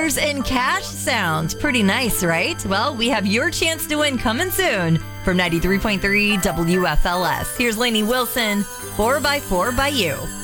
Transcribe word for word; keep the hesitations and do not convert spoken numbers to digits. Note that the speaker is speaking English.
dollars in cash. Sounds pretty nice, right? Well, we have your chance to win coming soon from ninety-three point three W F L S. Here's Lainey Wilson, four by four by You.